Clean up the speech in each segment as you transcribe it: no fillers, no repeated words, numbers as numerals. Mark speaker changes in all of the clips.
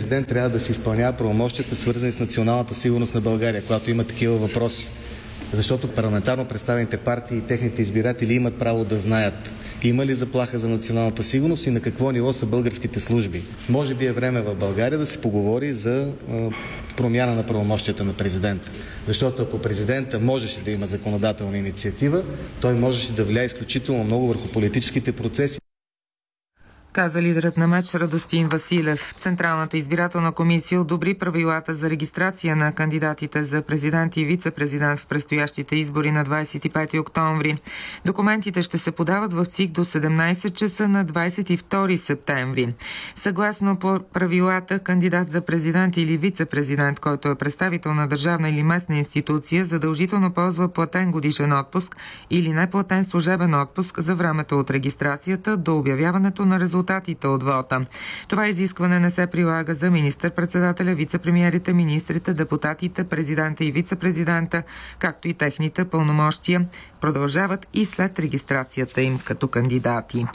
Speaker 1: президент трябва да се изпълнява правомощията, свързани с националната сигурност на България, когато има такива въпроси. Защото парламентарно представените партии и техните избиратели имат право да знаят има ли заплаха за националната сигурност и на какво ниво са българските служби. Може би е време в България да се поговори за промяна на правомощията на президента. Защото ако президента можеше да има законодателна инициатива, той можеше да влияе изключително много върху политическите процеси.
Speaker 2: Каза лидерът на МЕЧ Радостин Василев. Централната избирателна комисия одобри правилата за регистрация на кандидатите за президент и вице-президент в предстоящите избори на 25 октомври. Документите ще се подават в ЦИК до 17 часа на 22 септември. Съгласно правилата, кандидат за президент или вице-президент, който е представител на държавна или местна институция, задължително ползва платен годишен отпуск или неплатен служебен отпуск за времето от регистрацията до обявяването на резултатите от вота. Това изискване не се прилага за министър-председателя, вице-премиерите, министрите, депутатите, президента и вице-президента, както и техните пълномощия продължават и след регистрацията им като кандидати.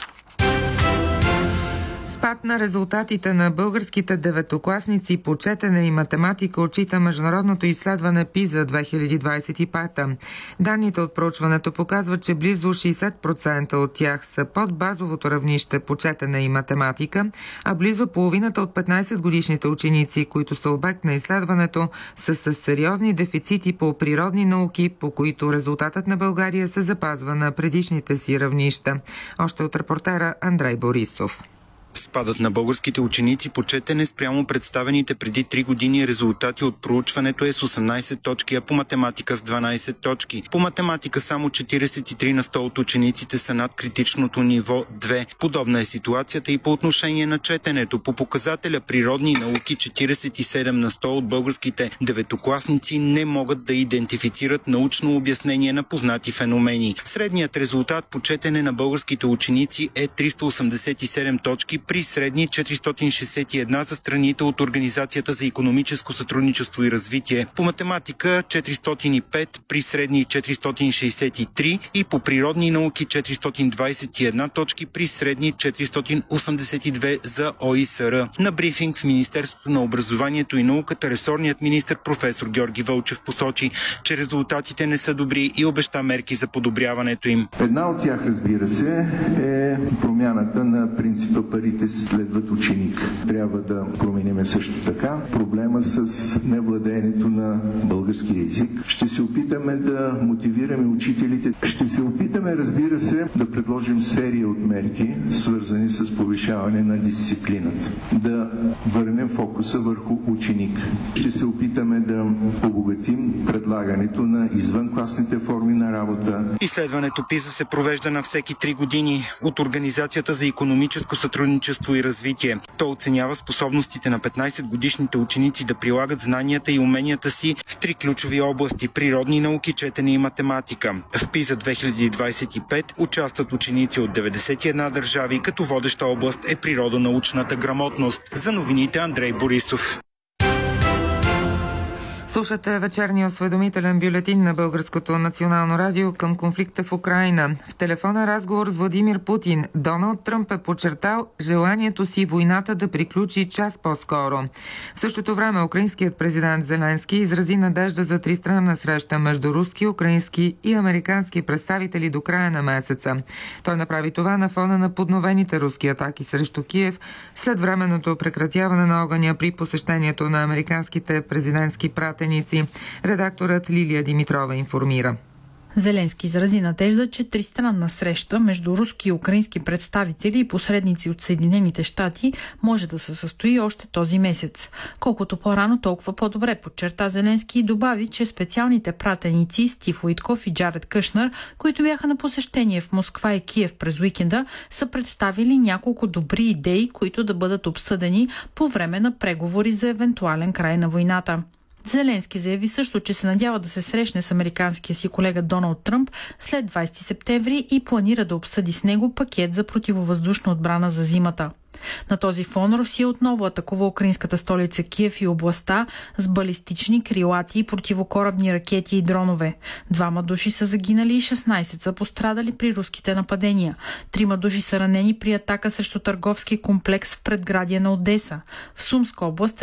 Speaker 2: Спад на резултатите на българските деветокласници по четене и математика отчита международното изследване PISA 2025. Данните от проучването показват, че близо 60% от тях са под базовото равнище по четене и математика, а близо половината от 15-годишните ученици, които са обект на изследването, са с сериозни дефицити по природни науки, по които резултатът на България се запазва на предишните си равнища. Още от репортера Андрей Борисов.
Speaker 3: Спадът на българските ученици по четене спрямо представените преди 3 години резултати от проучването е с 18 точки, а по математика с 12 точки. По математика само 43 на 100 от учениците са над критичното ниво 2. Подобна е ситуацията и по отношение на четенето. По показателя природни науки 47 на 100 от българските деветокласници не могат да идентифицират научно обяснение на познати феномени. Средният резултат по четене на българските ученици е 387 точки при средни 461 за страните от Организацията за икономическо сътрудничество и развитие. По математика 405 при средни 463 и по природни науки 421 точки при средни 482 за ОИСР. На брифинг в Министерството на образованието и науката ресорният министър професор Георги Вълчев посочи, че резултатите не са добри и обеща мерки за подобряването им.
Speaker 4: Една от тях, разбира се, е промяната на принципа парите следват ученик. Трябва да променим също така проблема с невладеенето на български език. Ще се опитаме да мотивираме учителите. Ще се опитаме, разбира се, да предложим серия от мерки, свързани с повишаване на дисциплината. Да върнем фокуса върху ученик. Ще се опитаме да обогатим предлагането на извънкласните форми на работа.
Speaker 3: Изследването PISA се провежда на всеки 3 години от Организацията за икономическо сътрудничество и развитие. То оценява способностите на 15-годишните ученици да прилагат знанията и уменията си в 3 ключови области – природни науки, четене и математика. В PISA 2025 участват ученици от 91 държави, като водеща област е природонаучната грамотност. За новините Андрей Борисов.
Speaker 2: Слушате вечерния осведомителен бюлетин на Българското национално радио към конфликта в Украйна. В телефонен разговор с Владимир Путин Доналд Тръмп е подчертал желанието си войната да приключи час по-скоро. В същото време украинският президент Зеленски изрази надежда за тристранна среща между руски, украински и американски представители до края на месеца. Той направи това на фона на подновените руски атаки срещу Киев след временното прекратяване на огъня при посещението на американските президентски пратеници. Редакторът Лилия Димитрова информира.
Speaker 5: Зеленски изрази надежда, че тристранна среща между руски и украински представители и посредници от Съединените щати може да се състои още този месец. Колкото по-рано, толкова по-добре, подчерта Зеленски и добави, че специалните пратеници Стив Уитков и Джаред Кушнер, които бяха на посещение в Москва и Киев през уикенда, са представили няколко добри идеи, които да бъдат обсъдени по време на преговори за евентуален край на войната. Зеленски заяви също, че се надява да се срещне с американския си колега Доналд Тръмп след 20 септември и планира да обсъди с него пакет за противовъздушна отбрана за зимата. На този фон Русия отново атакува украинската столица Киев и областта с балистични, крилати и противокорабни ракети и дронове. 2 души са загинали и 16 са пострадали при руските нападения. 3 души са ранени при атака срещу търговски комплекс в предградие на Одеса. В Сумска област